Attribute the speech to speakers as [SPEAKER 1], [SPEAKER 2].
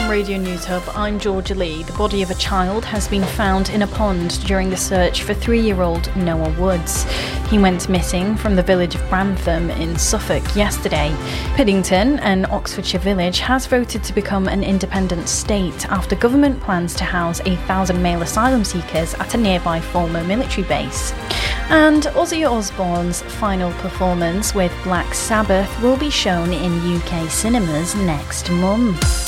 [SPEAKER 1] From Radio News Hub, I'm Georgia Lee. The body of a child has been found in a pond during the search for 3-year-old Noah Woods. He went missing from the village of Brantham in Suffolk yesterday. Piddington, an Oxfordshire village, has voted to become an independent state after government plans to house 1,000 male asylum seekers at a nearby former military base. And Ozzy Osbourne's final performance with Black Sabbath will be shown in UK cinemas next month.